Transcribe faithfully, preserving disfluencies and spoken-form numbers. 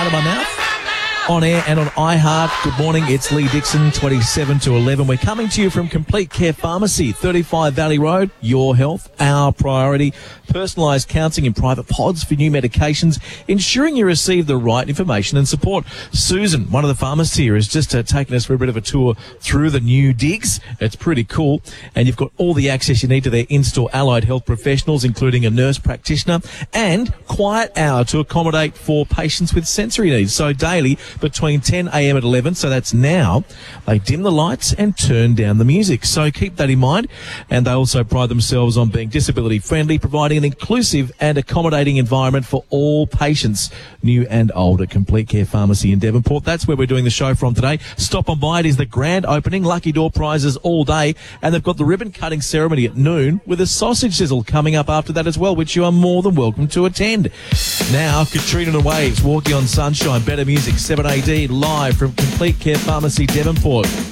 of my mouth. On air and on iHeart. Good morning, it's Lee Dixon, twenty-seven to eleven. We're coming to you from Complete Care Pharmacy, thirty-five Valley Road. Your health, our priority. Personalised counselling in private pods for new medications, ensuring you receive the right information and support. Susan, one of the pharmacists here, has just uh, taken us for a bit of a tour through the new digs. It's pretty cool. And you've got all the access you need to their in-store allied health professionals, including a nurse practitioner, and quiet hour to accommodate for patients with sensory needs. So daily, between ten a.m. and eleven, so that's now, they dim the lights and turn down the music. So keep that in mind. And they also pride themselves on being disability friendly, providing an inclusive and accommodating environment for all patients, new and old, at Complete Care Pharmacy in Devonport. That's where we're doing the show from today. Stop on by. It is the grand opening, lucky door prizes all day, and they've got the ribbon cutting ceremony at noon with a sausage sizzle coming up after that as well, which you are more than welcome to attend. Now, Katrina and Waves, Walking on Sunshine, better music, seven A D, live from Complete Care Pharmacy, Devonport.